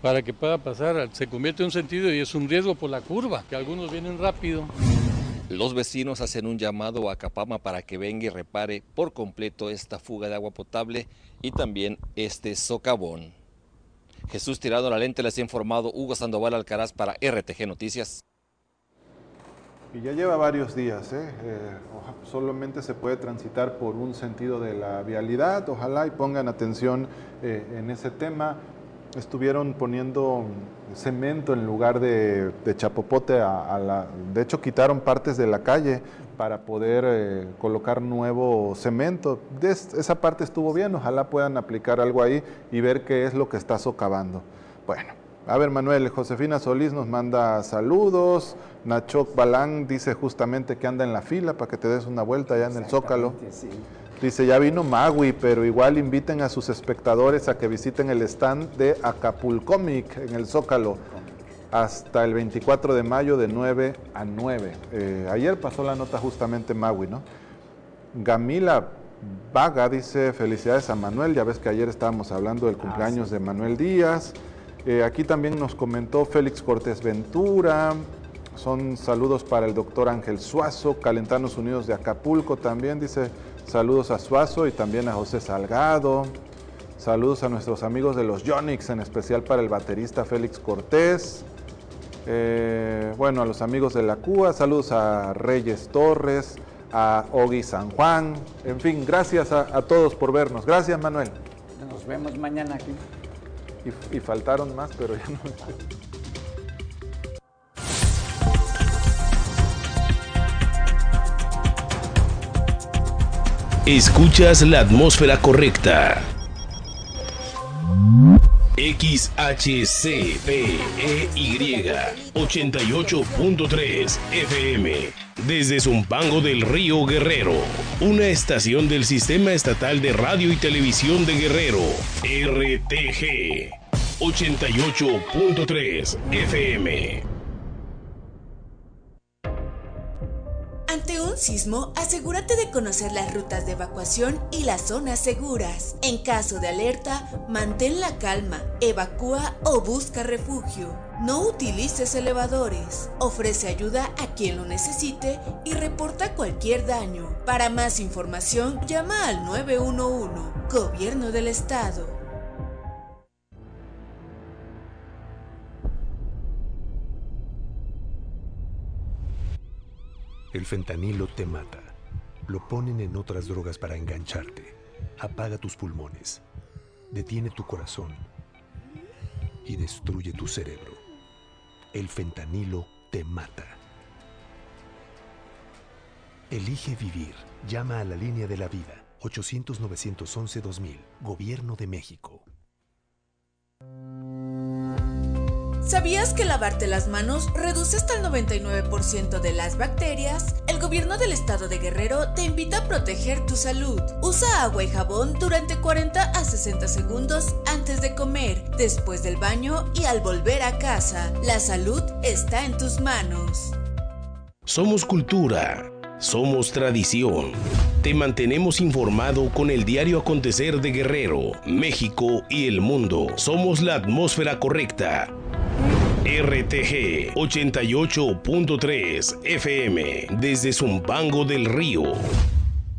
para que pueda pasar. Se convierte en un sentido y es un riesgo por la curva, que algunos vienen rápido. Los vecinos hacen un llamado a Capama para que venga y repare por completo esta fuga de agua potable y también este socavón. Jesús Tirado La Lente les ha informado Hugo Sandoval Alcaraz para RTG Noticias. Y ya lleva varios días, solamente se puede transitar por un sentido de la vialidad, ojalá y pongan atención en ese tema. Estuvieron poniendo cemento en lugar de chapopote, de hecho quitaron partes de la calle para poder colocar nuevo cemento. Esa parte estuvo bien, ojalá puedan aplicar algo ahí y ver qué es lo que está socavando. Bueno. A ver, Manuel, Josefina Solís nos manda saludos. Nachoc Balán dice justamente que anda en la fila para que te des una vuelta allá en el Zócalo. Sí. Dice, ya vino Magui, pero igual inviten a sus espectadores a que visiten el stand de Acapulcomic en el Zócalo hasta el 24 de mayo de 9 a 9. Ayer pasó la nota justamente Magui, ¿no? Gamila Vaga dice, felicidades a Manuel. Ya ves que ayer estábamos hablando del cumpleaños de Manuel Díaz. Aquí también nos comentó Félix Cortés Ventura, son saludos para el doctor Ángel Suazo, Calentanos Unidos de Acapulco también, dice saludos a Suazo y también a José Salgado, saludos a nuestros amigos de los Yonix, en especial para el baterista Félix Cortés, bueno, a los amigos de la Cuba, saludos a Reyes Torres, a Ogui San Juan, en fin, gracias a todos por vernos, gracias Manuel. Nos vemos mañana aquí. Y faltaron más, pero ya no. Escuchas la atmósfera correcta. XHCPEY 88.3 FM. Desde Zumpango del Río Guerrero. Una estación del Sistema Estatal de Radio y Televisión de Guerrero. RTG 88.3 FM. Ante un sismo, asegúrate de conocer las rutas de evacuación y las zonas seguras. En caso de alerta, mantén la calma, evacúa o busca refugio. No utilices elevadores. Ofrece ayuda a quien lo necesite y reporta cualquier daño. Para más información, llama al 911, Gobierno del Estado. El fentanilo te mata. Lo ponen en otras drogas para engancharte. Apaga tus pulmones. Detiene tu corazón. Y destruye tu cerebro. El fentanilo te mata. Elige vivir. Llama a la línea de la vida. 800-911-2000. Gobierno de México. ¿Sabías que lavarte las manos reduce hasta el 99% de las bacterias? El gobierno del estado de Guerrero te invita a proteger tu salud. Usa agua y jabón durante 40 a 60 segundos antes de comer, después del baño y al volver a casa. La salud está en tus manos. Somos cultura. Somos tradición. Te mantenemos informado con el diario acontecer de Guerrero, México y el mundo. Somos la atmósfera correcta. RTG 88.3 FM desde Zumpango del Río.